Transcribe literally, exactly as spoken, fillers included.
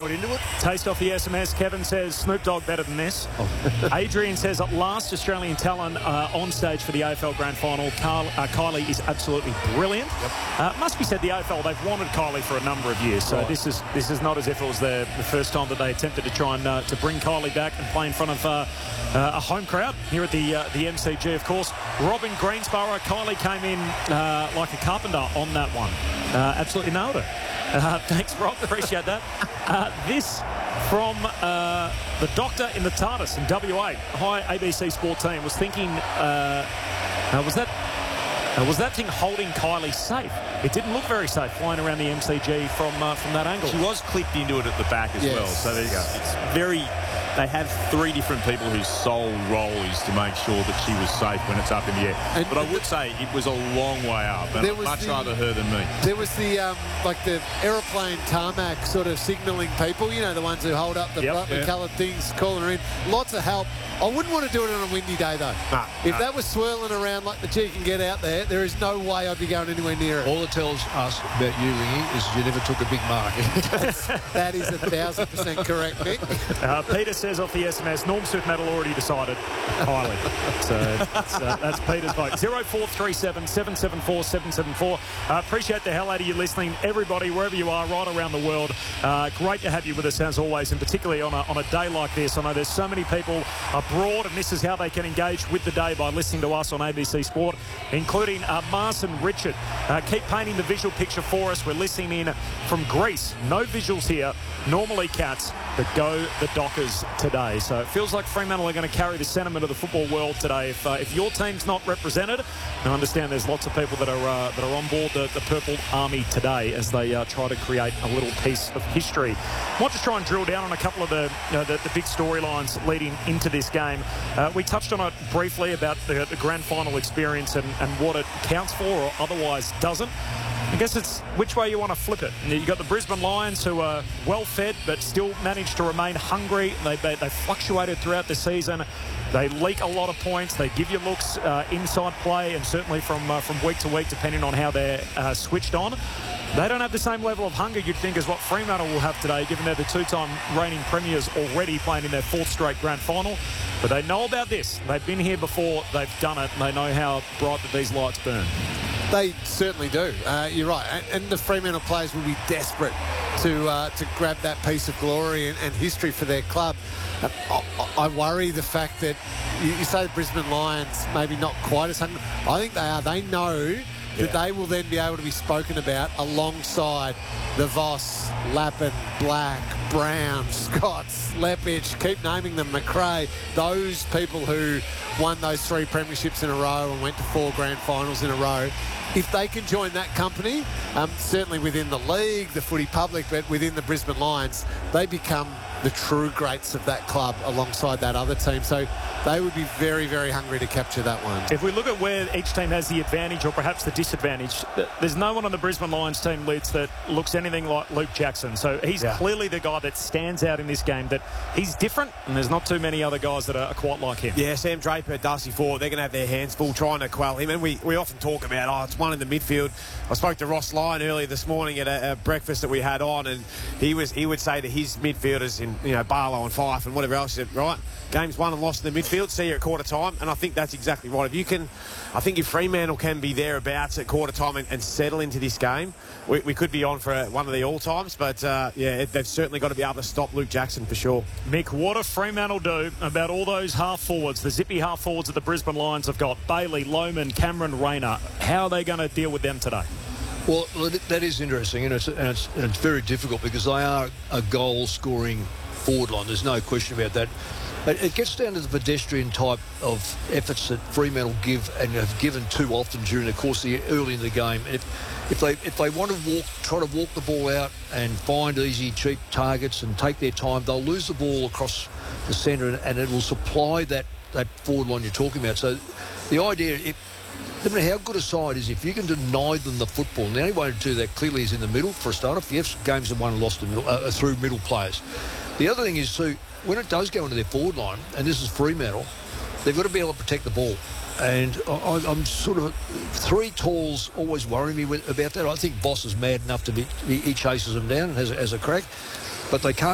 put into it. Taste off the S M S. Kevin says Snoop Dogg better than this. Oh. Adrian says at last Australian talent uh, on stage for the A F L Grand Final. Carl, uh, Kylie is absolutely brilliant. Yep. Uh, must be said the A F L, they've wanted Kylie for a number of years, so right. this is this is not as if it was the, the first time that they attempted to try and uh, to bring Kylie back and play in front of uh, uh, a home crowd here at the uh, the M C G, of course. Robin Greensborough, Kylie came in uh, like a carpenter on that one. Uh, absolutely nailed it. Uh, thanks, Rob. Appreciate that. Uh, this from uh, the doctor in the TARDIS in W A. Hi, A B C Sport team. Was thinking, uh, uh, was that uh, was that thing holding Kylie safe? It didn't look very safe flying around the M C G from uh, from that angle. She was clipped into it at the back as yes. well. So there's, it's very. They have three different people whose sole role is to make sure that she was safe when it's up in the air. And but I would say it was a long way up, and I'd much the, rather her than me. There was the, um, like the aeroplane tarmac sort of signalling people, you know, the ones who hold up the yep, brightly yeah. coloured things, calling her in. Lots of help. I wouldn't want to do it on a windy day, though. Nah, if nah. that was swirling around like the G can get out there, there is no way I'd be going anywhere near it. All it tells us about you, Ringy, is you never took a big mark. That is a thousand percent correct, Nick. Uh, Peter says off the S M S, Norm Smith medal already decided. Highly. So that's, uh, that's Peter's vote. zero four three seven, seven seven four, seven seven four. Uh, appreciate the hell out of you listening. Everybody, wherever you are, right around the world. Uh, great to have you with us as always, and particularly on a, on a day like this. I know there's so many people abroad, and this is how they can engage with the day by listening to us on A B C Sport, including uh, Mars and Richard. Uh, keep painting the visual picture for us. We're listening in from Greece. No visuals here. Normally Cats, but go the Dockers today. So it feels like Fremantle are going to carry the sentiment of the football world today. If, uh, if your team's not represented, I understand there's lots of people that are uh, that are on board the, the Purple Army today as they uh, try to create a little piece of history. I want to try and drill down on a couple of the, you know, the, the big storylines leading into this game. Uh, we touched on it briefly about the, the grand final experience and, and what it counts for or otherwise doesn't. I guess it's which way you want to flip it. You've got the Brisbane Lions, who are well-fed but still manage to remain hungry. They, they, they fluctuated throughout the season. They leak a lot of points. They give you looks uh, inside play, and certainly from uh, from week to week, depending on how they're uh, switched on. They don't have the same level of hunger, you'd think, as what Fremantle will have today, given they're the two-time reigning premiers already playing in their fourth straight grand final. But they know about this. They've been here before. They've done it. And they know how bright that these lights burn. They certainly do. Uh, you're right. And, and the Fremantle players will be desperate to uh, to grab that piece of glory and, and history for their club. Uh, I, I worry the fact that you, you say the Brisbane Lions maybe not quite as hungry. I think they are. They know that yeah. they will then be able to be spoken about alongside the Voss, Lappin, Black, Brown, Scotts, Lepich, keep naming them, McRae, those people who won those three premierships in a row and went to four grand finals in a row. If they can join that company, um, certainly within the league, the footy public, but within the Brisbane Lions, they become the true greats of that club alongside that other team. So they would be very, very hungry to capture that one. If we look at where each team has the advantage or perhaps the disadvantage, there's no one on the Brisbane Lions team, Leeds, that looks anything like Luke Jackson. So he's yeah. clearly the guy that stands out in this game, that he's different, and there's not too many other guys that are quite like him. Yeah, Sam Draper, Darcy Ford, they're going to have their hands full trying to quell him. And we, we often talk about, oh, it's one in the midfield. I spoke to Ross Lyon earlier this morning at a, a breakfast that we had on, and he was he would say to his midfielders in, you know, Barlow and Fife and whatever else, he said, right, game's won and lost in the midfield, see you at quarter time. And I think that's exactly right. If you can, I think if Fremantle can be thereabouts at quarter time and, and settle into this game, we, we could be on for one of the all-times. But, uh, yeah, it, they've certainly got to be able to stop Luke Jackson for sure. Mick, what do Fremantle do about all those half-forwards, the zippy half-forwards that the Brisbane Lions have got? Bailey, Lohman, Cameron Rayner. How are they going to deal with them today? Well, that is interesting, and it's, and it's, and it's very difficult because they are a goal-scoring forward line. There's no question about that. But it gets down to the pedestrian type of efforts that Fremantle give and have given too often during the course of the early in the game. And if, if they if they want to walk, try to walk the ball out and find easy, cheap targets and take their time, they'll lose the ball across the centre, and, and it will supply that, that forward line you're talking about. So the idea, if, no matter how good a side is, if you can deny them the football, and the only way to do that clearly is in the middle for a start. If you have games that won and lost middle, uh, through middle players. The other thing is, too, when it does go into their forward line, and this is Fremantle, they've got to be able to protect the ball. And I, I'm sort of... Three talls always worry me with, about that. I think Voss is mad enough to be... He chases them down and has, has a crack. But they can't...